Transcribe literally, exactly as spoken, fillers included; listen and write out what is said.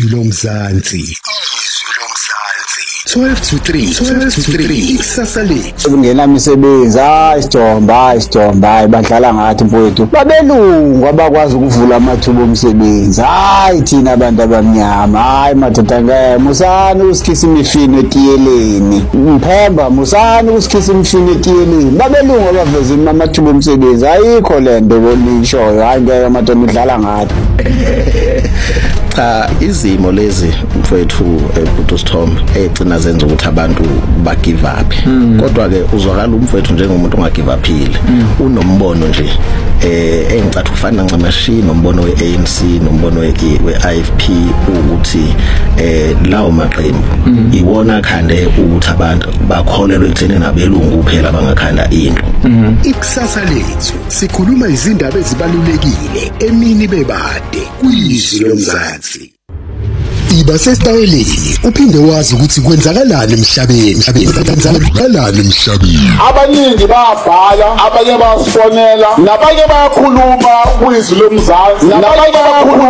izwi lomzansi twelve to three twelve to three ikusasa lethu kungena imisebenzi hayi Sitomba hayi Sitomba hayi badlala ngathi mfowethu babelungu abakwazi ukuvula amathuba omsebenzi hayi thina abantu abamnyama hayi madoda ngeke musana usikhisa imifino etiyeleni mphemba musana usikhisa imifino etiyeleni babelungu abaveza amathuba omsebenzi ayikho lento bonishoyo hayi ngeke madoda udlala ngathi cha izimo lezi mfowethu ebhuti Sithombe egcina zenza ukuthi abantu ba give up kodwa ke uzwakala umfowethu njengomuntu onga give upile unombono nje eh engicatha ufana ncamashi nombono we-A N C nombono we-I F P ukuthi eh lawo maqembu iwona khande ukuthi abantu bakholelwe ekutheni nabelungu kuphela abangakhanda into ikusasa lethu sikhuluma izindaba ezibalulekile emini bebade kwizwi lomzansi iba sesitayeleni uphinde wazi ukuthi kwenzakalani emhlabeni kwenzakalani emhlabeni abaningi bayabhala abanye bayasifonela nabanye bayakhuluma kwizwi lomzansi nabanye bayakhuluma